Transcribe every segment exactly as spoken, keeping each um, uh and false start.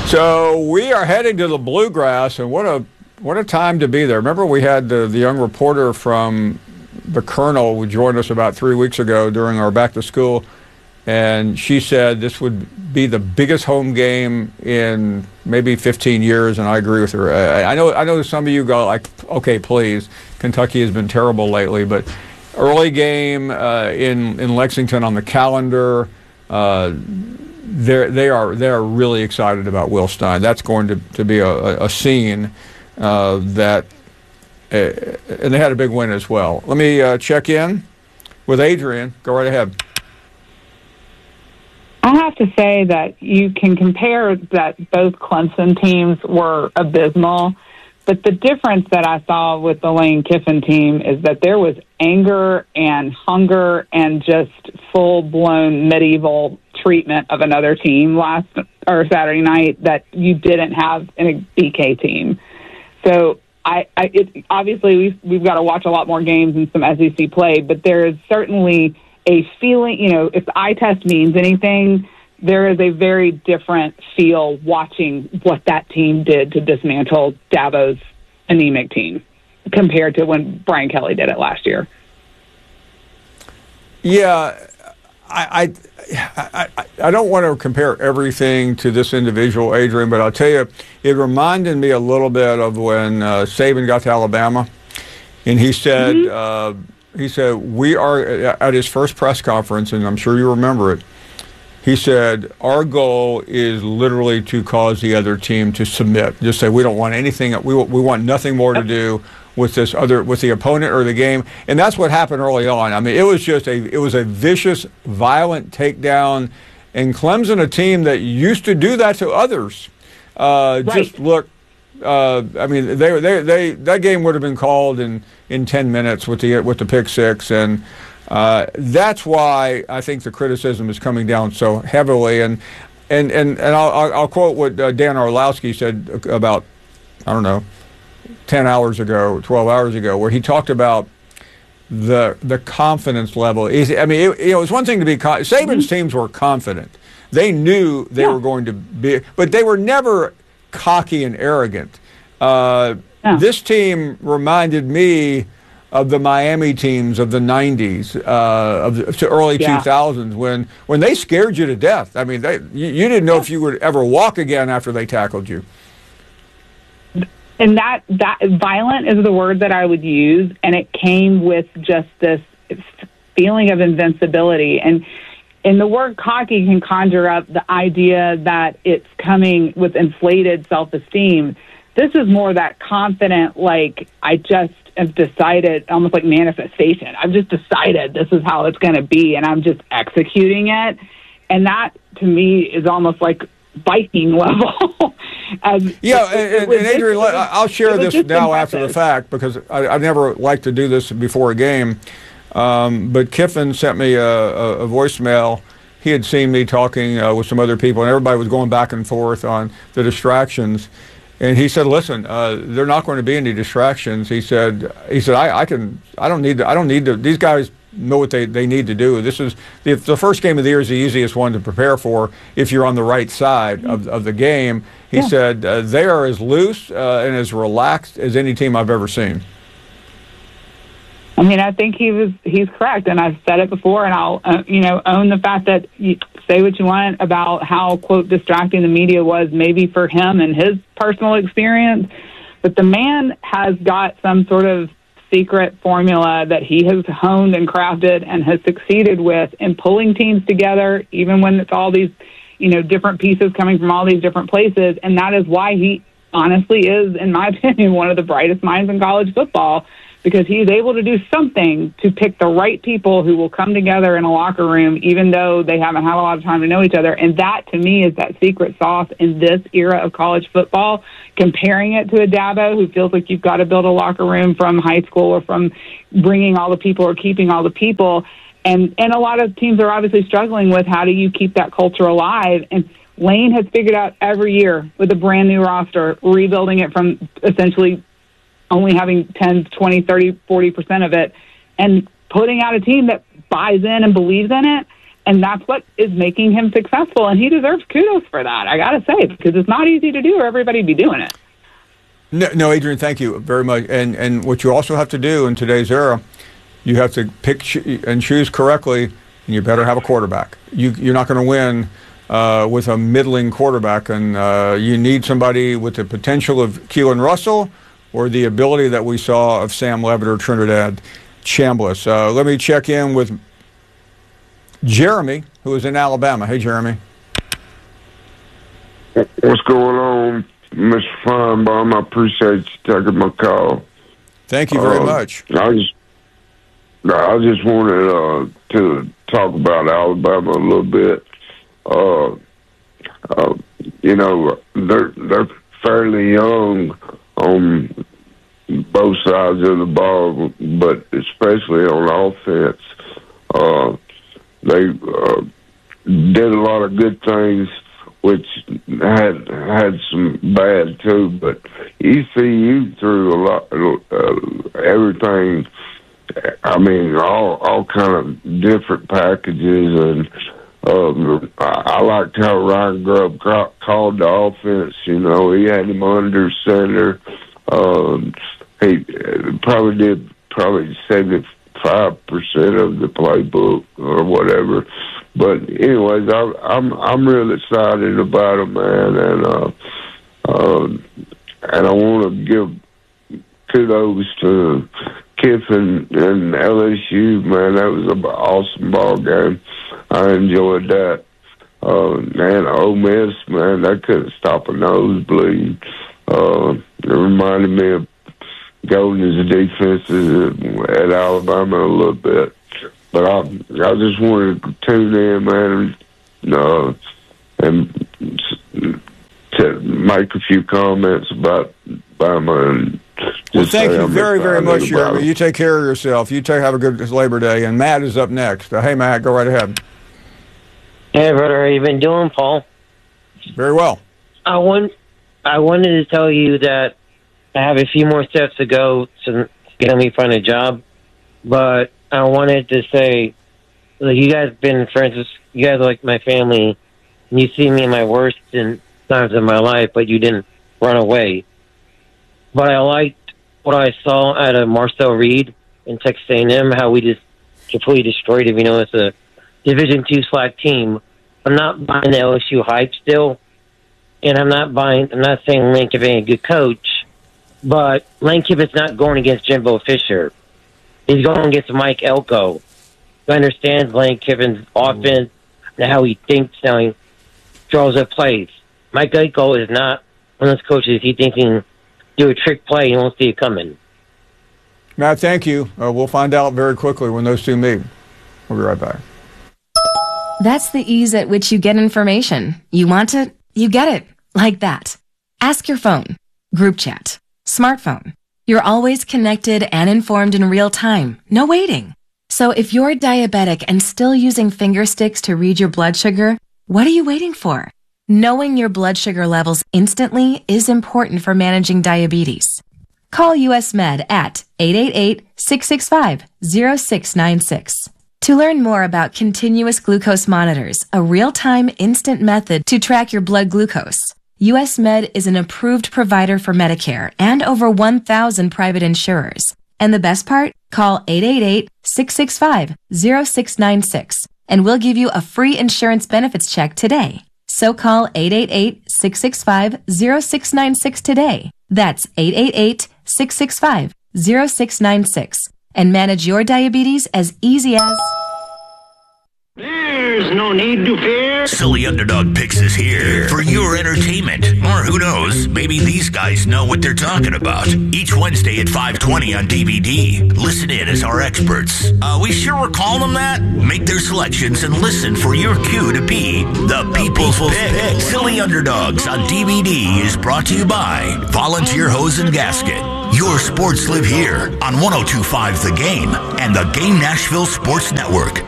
So we are heading to the Bluegrass, and what a what a time to be there. Remember, we had the, the young reporter from the Colonel who joined us about three weeks ago during our back to school, and she said this would be the biggest home game in maybe fifteen years, and I agree with her. I, I know I know some of you go like, okay, please, Kentucky has been terrible lately, but early game uh, in in Lexington on the calendar. Uh, They're, they are they are really excited about Will Stein. That's going to, to be a, a scene uh, that, uh, and they had a big win as well. Let me uh, check in with Adrian. Go right ahead. I have to say that you can compare that both Clemson teams were abysmal, but the difference that I saw with the Lane Kiffin team is that there was anger and hunger and just full-blown medieval treatment of another team last or Saturday night that you didn't have in a B K team. So I, I it, obviously we've we've got to watch a lot more games and some S E C play, but there is certainly a feeling. You know, if the eye test means anything, there is a very different feel watching what that team did to dismantle Dabo's anemic team compared to when Brian Kelly did it last year. Yeah. I, I, I, I don't want to compare everything to this individual, Adrian, but I'll tell you, it reminded me a little bit of when uh, Saban got to Alabama, and he said, mm-hmm. uh, he said, we are, at his first press conference, and I'm sure you remember it, he said, our goal is literally to cause the other team to submit. Just say, we don't want anything, we, we want nothing more to do with this other, with the opponent or the game, and that's what happened early on. I mean, it was just a, it was a vicious, violent takedown, and Clemson, a team that used to do that to others, uh, right. just look. Uh, I mean, they, they, they, that game would have been called in, in ten minutes with the with the pick six, and uh, that's why I think the criticism is coming down so heavily. And and and, and I'll, I'll quote what uh, Dan Orlowski said about, I don't know, ten hours ago, twelve hours ago, where he talked about the the confidence level. I mean, it, it was one thing to be con- Saban's mm-hmm. teams were confident. They knew they yeah. were going to be, but they were never cocky and arrogant. Uh, yeah. This team reminded me of the Miami teams of the nineties, uh, of the to early yeah. two thousands, when when they scared you to death. I mean, they you, you didn't know yeah. if you would ever walk again after they tackled you. And that, that violent is the word that I would use, and it came with just this feeling of invincibility. And and the word cocky can conjure up the idea that it's coming with inflated self-esteem. This is more that confident, like, I just have decided, almost like manifestation. I've just decided this is how it's going to be, and I'm just executing it. And that, to me, is almost like Viking level. Um, yeah, and, and Adrian, just, I'll share this now impressive. After the fact, because I, I never like to do this before a game. Um, but Kiffin sent me a, a, a voicemail. He had seen me talking uh, with some other people, and everybody was going back and forth on the distractions. And he said, "Listen, uh, there are not going to be any distractions." He said, "He said I, I can. I don't need. To, I don't need to. These guys know what they, they need to do. This is the, the first game of the year is the easiest one to prepare for if you're on the right side of, of the game." He yeah. said uh, they are as loose uh, and as relaxed as any team I've ever seen. I mean, I think he was he's correct, and I've said it before, and I'll uh, you know own the fact that you say what you want about how, quote, distracting the media was maybe for him and his personal experience, but the man has got some sort of secret formula that he has honed and crafted and has succeeded with in pulling teams together, even when it's all these, you know, different pieces coming from all these different places. And that is why he honestly is, in my opinion, one of the brightest minds in college football, because he's able to do something to pick the right people who will come together in a locker room, even though they haven't had a lot of time to know each other. And that, to me, is that secret sauce in this era of college football, comparing it to a Dabo who feels like you've got to build a locker room from high school or from bringing all the people or keeping all the people. And, and a lot of teams are obviously struggling with how do you keep that culture alive. And Lane has figured out every year with a brand new roster, rebuilding it from essentially only having ten, twenty, thirty, forty percent of it, and putting out a team that buys in and believes in it. And that's what is making him successful, and he deserves kudos for that, I got to say, because it's not easy to do or everybody be doing it. No, no, Adrian, thank you very much. And and what you also have to do in today's era, you have to pick and choose correctly, and you better have a quarterback. You, you're not going to win uh, with a middling quarterback, and uh, you need somebody with the potential of Keelan Russell or the ability that we saw of Sam Levitt or Trinidad Chambliss. Uh, let me check in with Jeremy, who is in Alabama. Hey, Jeremy. What's going on, Mister Feinbaum? I appreciate you taking my call. Thank you very uh, much. I just, I just wanted uh, to talk about Alabama a little bit. Uh, uh, you know, they're they're fairly young on both sides of the ball, but especially on offense. Uh, they uh, did a lot of good things, which had had some bad too. But E C U threw a lot, uh, everything. I mean, all all kind of different packages, and um, I, I liked how Ryan Grubb ca- called the offense. You know, he had him under center. Um, he probably did probably seventy-five percent of the playbook or whatever. But anyways, I, I'm I'm real excited about him, man, and uh, uh, and I want to give kudos to Kiffin and L S U, man. That was an awesome ball game. I enjoyed that. Uh, and Ole Miss, man, that couldn't stop a nosebleed. Uh, it reminded me of Golden's defenses at Alabama a little bit. But I, I just wanted to tune in, man, and, uh, and to make a few comments about Bama. And well, thank you very, very much, Jeremy. You take care of yourself. You take have a good Labor Day. And Matt is up next. Uh, hey, Matt, go right ahead. Hey, brother, how you been doing, Paul? Very well. I want, I wanted to tell you that I have a few more steps to go to get me find a job, but I wanted to say, like, you guys have been friends with, you guys are like my family, and you see me in my worst times of my life, but you didn't run away. But I liked what I saw out of Marcel Reed in Texas A and M, how we just completely destroyed him. You know, it's a Division two SWAC team. I'm not buying the L S U hype still, and I'm not buying, I'm not saying Lane Kiffin ain't a good coach, but Lane Kiffin's not going against Jimbo Fisher. He's going against Mike Elko, who understands Lane Kiffin's offense and how he thinks, how he draws up plays. Mike Elko is not one of those coaches. He thinks he can do a trick play. He won't see it coming. Matt, thank you. Uh, we'll find out very quickly when those two meet. We'll be right back. That's the ease at which you get information. You want it, you get it. Like that. Ask your phone. Group chat. Smartphone. You're always connected and informed in real time. No waiting. So if you're diabetic and still using finger sticks to read your blood sugar, what are you waiting for? Knowing your blood sugar levels instantly is important for managing diabetes. Call U S Med at eight eight eight, six six five, zero six nine six. To learn more about continuous glucose monitors, a real-time instant method to track your blood glucose, U S Med is an approved provider for Medicare and over one thousand private insurers. And the best part? Call eight eight eight, six six five, zero six nine six and we'll give you a free insurance benefits check today. So call eight eight eight, six six five, zero six nine six today. That's eight eight eight, six six five, zero six nine six and manage your diabetes as easy as... There's no need to fear. Silly Underdog Picks is here for your entertainment. Or who knows, maybe these guys know what they're talking about. Each Wednesday at five twenty on D V D. Listen in as our experts. Uh, we sure we're calling them that? Make their selections and listen for your cue to be the People's Pick. Silly Underdogs on D V D is brought to you by Volunteer Hose and Gasket. Your sports live here on one oh two point five The Game and the Game Nashville Sports Network.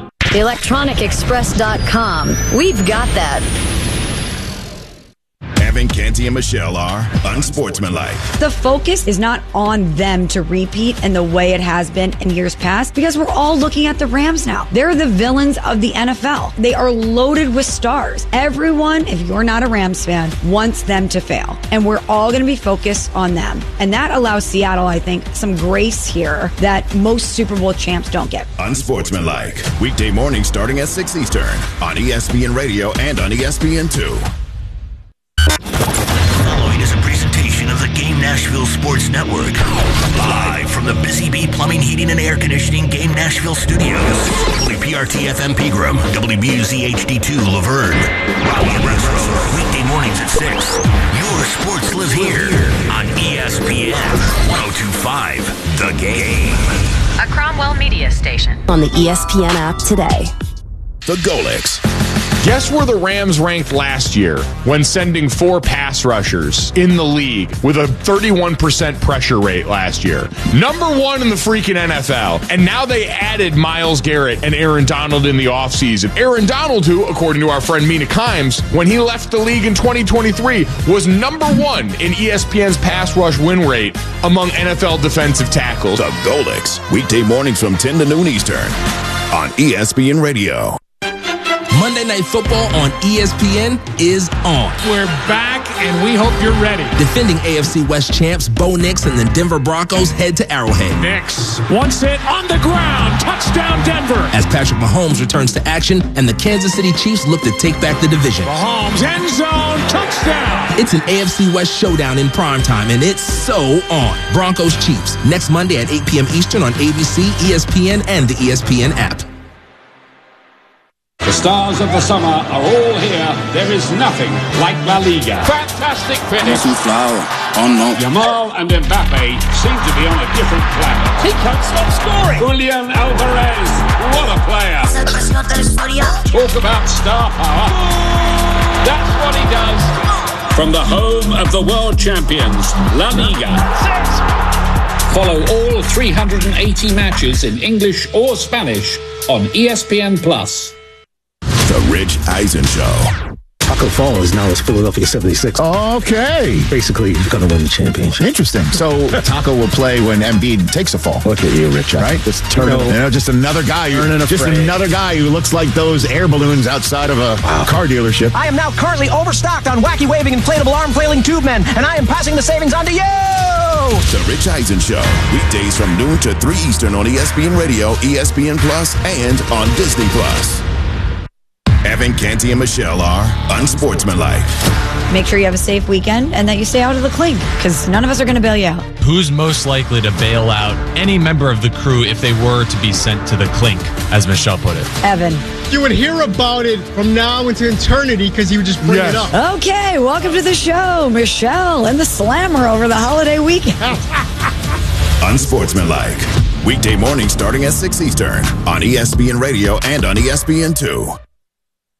electronic express dot com. We've got that. Evan, Canty, and Michelle are unsportsmanlike. The focus is not on them to repeat in the way it has been in years past because we're all looking at the Rams now. They're the villains of the N F L. They are loaded with stars. Everyone, if you're not a Rams fan, wants them to fail. And we're all going to be focused on them. And that allows Seattle, I think, some grace here that most Super Bowl champs don't get. Unsportsmanlike. Weekday morning starting at six Eastern on E S P N Radio and on E S P N two. Following is a presentation of the Game Nashville Sports Network. Live from the Busy Bee Plumbing, Heating, and Air Conditioning Game Nashville Studios. W P R T F M Pegram, W B U Z H D two Laverne. Robbie and Retro, weekday mornings at six. Your sports live here on E S P N one oh two point five The Game. A Cromwell Media Station. On the E S P N app today. The Golix. Guess where the Rams ranked last year when sending four pass rushers in the league with a thirty-one percent pressure rate last year? Number one in the freaking N F L. And now they added Myles Garrett and Aaron Donald in the offseason. Aaron Donald, who, according to our friend Mina Kimes, when he left the league in twenty twenty-three, was number one in E S P N's pass rush win rate among N F L defensive tackles. The Golix. Weekday mornings from ten to noon Eastern on E S P N Radio. Monday Night Football on E S P N is on. We're back, and we hope you're ready. Defending A F C West champs Bo Nix and the Denver Broncos head to Arrowhead. Nix wants it on the ground. Touchdown, Denver. As Patrick Mahomes returns to action and the Kansas City Chiefs look to take back the division. Mahomes, end zone, touchdown. It's an A F C West showdown in primetime, and it's so on. Broncos Chiefs, next Monday at eight p.m. Eastern on A B C, E S P N, and the E S P N app. The stars of the summer are all here. There is nothing like La Liga. Fantastic finish. Oh no. Yamal and Mbappe seem to be on a different planet. He can't stop scoring. Julian Alvarez, what a player. Talk about star power. That's what he does. From the home of the world champions, La Liga. Follow all three hundred eighty matches in English or Spanish on E S P N Plus. The Rich Eisen Show. Taco Fall is now as Philadelphia seventy-six. Okay. Basically, he's going to win the championship. Interesting. So Taco will play when Embiid takes a fall. Look at you, Rich. Right? Just turn you know, you know, just another guy. Who, just afraid. another guy who looks like those air balloons outside of a wow. car dealership. I am now currently overstocked on wacky waving inflatable arm flailing tube men, and I am passing the savings on to you. The Rich Eisen Show. Weekdays from noon to three Eastern on E S P N Radio, E S P N Plus, and on Disney Plus. Evan, Canty, and Michelle are unsportsmanlike. Make sure you have a safe weekend and that you stay out of the clink, because none of us are going to bail you out. Who's most likely to bail out any member of the crew if they were to be sent to the clink, as Michelle put it? Evan. You would hear about it from now into eternity because he would just bring yes. it up. Okay, welcome to the show, Michelle and the Slammer over the holiday weekend. Unsportsmanlike. Weekday morning starting at six Eastern on E S P N Radio and on E S N two.